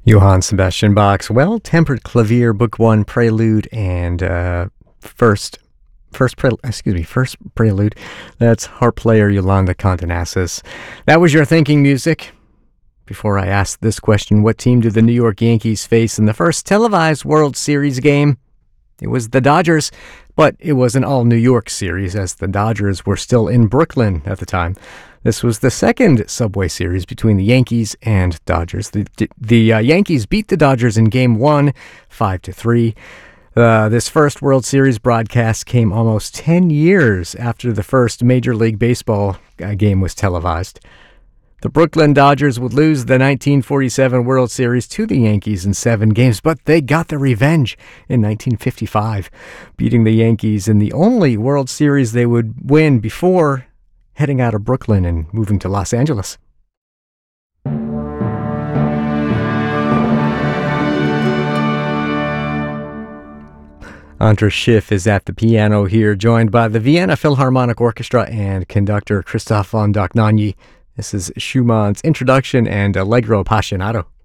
Johann Sebastian Bach's Well-Tempered Clavier, Book 1, Prelude, and first prelude. That's harp player Yolanda Contenassus. That was your thinking music. Before I ask this question, what team did the New York Yankees face in the first televised World Series game? It was the Dodgers, but it was an all-New York series as the Dodgers were still in Brooklyn at the time. This was the second Subway Series between the Yankees and Dodgers. The Yankees beat the Dodgers in Game 1, 5-3. This first World Series broadcast came almost 10 years after the first Major League Baseball game was televised. The Brooklyn Dodgers would lose the 1947 World Series to the Yankees in 7 games, but they got their revenge in 1955, beating the Yankees in the only World Series they would win before heading out of Brooklyn and moving to Los Angeles. Andras Schiff is at the piano here, joined by the Vienna Philharmonic Orchestra and conductor Christoph von Dohnanyi. This is Schumann's Introduction and Allegro Appassionato.